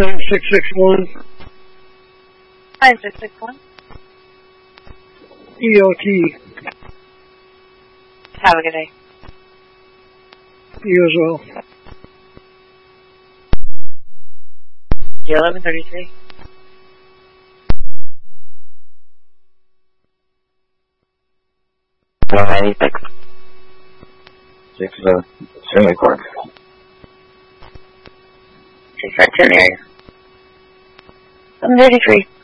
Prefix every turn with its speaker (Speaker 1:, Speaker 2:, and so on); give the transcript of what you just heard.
Speaker 1: 9661.
Speaker 2: 9661.
Speaker 1: EOT.
Speaker 2: Have a good day.
Speaker 1: You as well.
Speaker 2: 1133.
Speaker 3: Six Finley Park.
Speaker 2: 6 right in the area. 733.